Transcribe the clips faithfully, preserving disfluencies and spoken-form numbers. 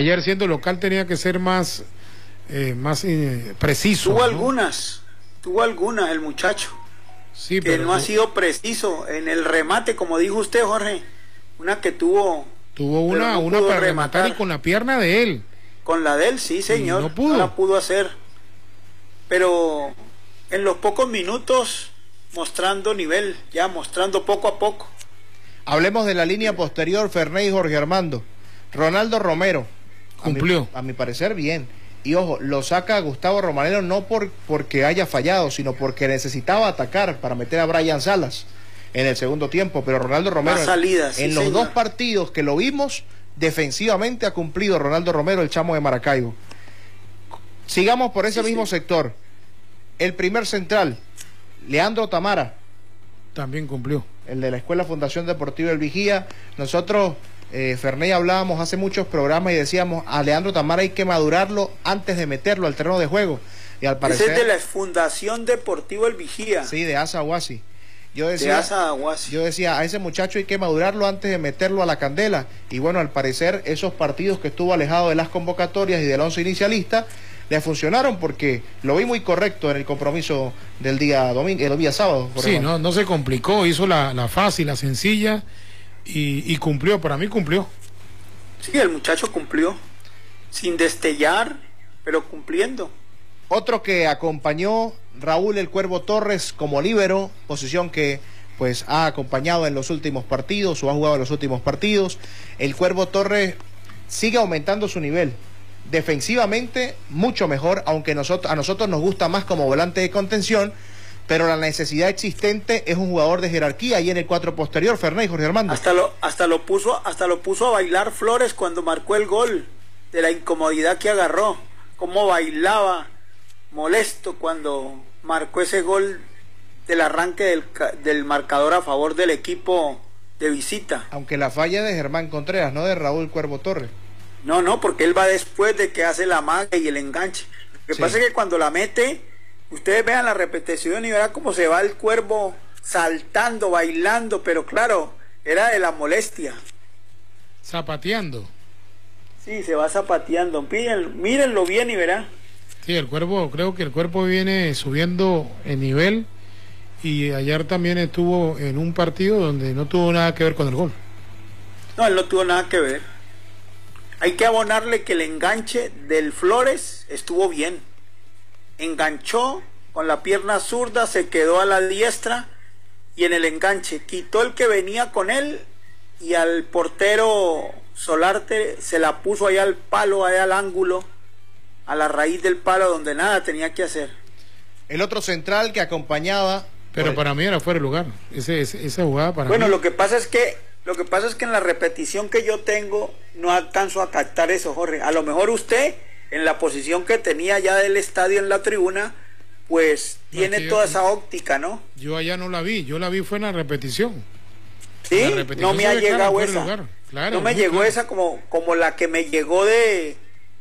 ayer siendo local tenía que ser más, eh, más eh, preciso. Tuvo ¿no? algunas, tuvo algunas el muchacho. Sí, que pero no ha sido preciso en el remate, como dijo usted, Jorge. Una que tuvo... Tuvo una, no una pudo para rematar rematar. y con la pierna de él. Con la de él, sí, señor. Y no pudo. No la pudo hacer. Pero en los pocos minutos mostrando nivel, ya mostrando poco a poco. Hablemos de la línea posterior, Ferney y Jorge Armando. Ronaldo Romero. Cumplió. A mi, a mi parecer, bien. Y ojo, lo saca Gustavo Romanero no por porque haya fallado, sino porque necesitaba atacar para meter a Brian Salas en el segundo tiempo. Pero Ronaldo Romero, La salida, sí, en los señor. dos partidos que lo vimos, defensivamente ha cumplido Ronaldo Romero, el chamo de Maracaibo. Sigamos por ese Sí, mismo sí. sector. El primer central, Leandro Tamara, También cumplió. el de la Escuela Fundación Deportiva El Vigía. Nosotros, eh, Ferney, hablábamos hace muchos programas y decíamos, a Leandro Tamara hay que madurarlo antes de meterlo al terreno de juego. Y al parecer... Ese es de la Fundación Deportiva El Vigía. Sí, de Asa Aguasi. Yo de decía, Asa Aguasi. yo decía, a ese muchacho hay que madurarlo antes de meterlo a la candela. Y bueno, al parecer esos partidos que estuvo alejado de las convocatorias y del once inicialista le funcionaron porque lo vi muy correcto en el compromiso del día domingo, el día sábado. por Sí, ejemplo. no, no se complicó, hizo la, la fácil, la sencilla y, y cumplió, para mí cumplió. Sí, el muchacho cumplió. Sin destellar, pero cumpliendo. Otro que acompañó, Raúl El Cuervo Torres como líbero, posición que pues ha acompañado en los últimos partidos o ha jugado en los últimos partidos. El Cuervo Torres sigue aumentando su nivel. Defensivamente mucho mejor, aunque nosotros, a nosotros nos gusta más como volante de contención, pero la necesidad existente es un jugador de jerarquía ahí en el cuatro posterior, Ferney, Jorge Armando. Hasta lo, hasta lo puso, hasta lo puso a bailar Flores cuando marcó el gol, de la incomodidad que agarró, cómo bailaba molesto cuando marcó ese gol del arranque del, del marcador a favor del equipo de visita. Aunque la falla de Germán Contreras, no de Raúl Cuervo Torres. No, no, porque él va después de que hace la maga y el enganche. Lo que Sí. pasa es que cuando la mete, ustedes vean la repetición y verán cómo se va el Cuervo saltando, bailando, pero claro, era de la molestia. Zapateando. Sí, se va zapateando. Miren, mírenlo bien y verán. Sí, el cuerpo, creo que el cuerpo viene subiendo en nivel y ayer también estuvo en un partido donde no tuvo nada que ver con el gol. No, él no tuvo nada que ver. Hay que abonarle que el enganche del Flores estuvo bien. Enganchó con la pierna zurda, se quedó a la diestra y en el enganche quitó el que venía con él y al portero Solarte se la puso ahí al palo, ahí al ángulo, a la raíz del palo donde nada tenía que hacer. El otro central que acompañaba... Pero por- para mí era fuera de lugar. Ese, ese- esa jugada para Bueno, mí. lo que pasa es que lo que pasa es que en la repetición que yo tengo no alcanzo a captar eso, Jorge. A lo mejor usted en la posición que tenía ya del estadio en la tribuna, pues No, tiene es que toda yo- esa óptica, ¿no? Yo allá no la vi, yo la vi fue en la repetición. Sí, La repetición no me se ha ve clara, llegado fuera de esa. lugar. Claro, no me muy llegó claro. esa como, como la que me llegó de,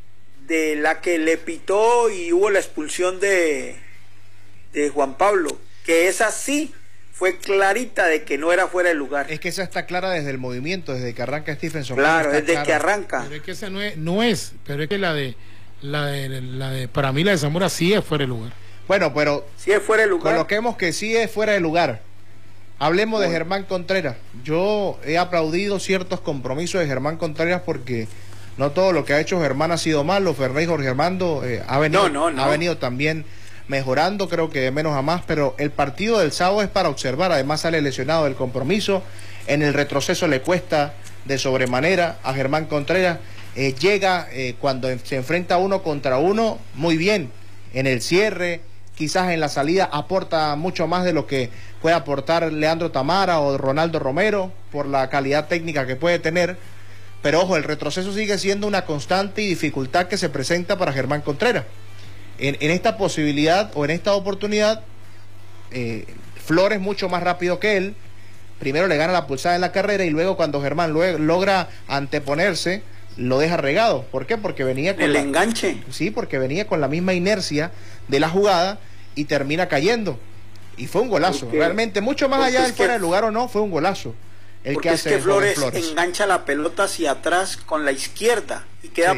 de la que le pitó y hubo la expulsión de, de Juan Pablo. Que esa sí fue clarita de que no era fuera de lugar. Es que esa está clara desde el movimiento, desde que arranca Stephenson. Claro, Está desde clara. que arranca. Pero es que esa no es, no es, pero es que la de, la de, la de, para mí la de Zamora sí es fuera de lugar. Bueno, pero Sí es fuera de lugar. coloquemos que sí es fuera de lugar. Hablemos de Bueno. Germán Contreras. Yo he aplaudido ciertos compromisos de Germán Contreras porque no todo lo que ha hecho Germán ha sido malo. Ferney Jorge Armando eh, ha, venido, No, no, no. ha venido también mejorando, creo que de menos a más, pero el partido del sábado es para observar. Además sale lesionado del compromiso. En el retroceso le cuesta de sobremanera a Germán Contreras. Eh, llega eh, cuando se enfrenta uno contra uno muy bien. En el cierre, quizás en la salida aporta mucho más de lo que puede aportar Leandro Tamara o Ronaldo Romero por la calidad técnica que puede tener. Pero ojo, el retroceso sigue siendo una constante y dificultad que se presenta para Germán Contreras. En, en esta posibilidad o en esta oportunidad, eh, Flores mucho más rápido que él. Primero le gana la pulsada en la carrera y luego cuando Germán luego logra anteponerse, lo deja regado. ¿Por qué? Porque venía con El la, enganche. sí, porque venía con la misma inercia de la jugada y termina cayendo. Y fue un golazo. Porque- Realmente, mucho más porque allá es del fuera que- de lugar o no, fue un golazo. El Porque que es hace que el joven Flores, Flores. engancha la pelota hacia atrás con la izquierda y queda Sí.